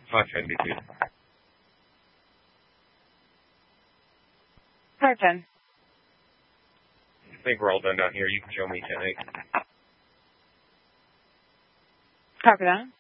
572. Car 10. I think we're all done down here. You can show me 10-8. Copy that.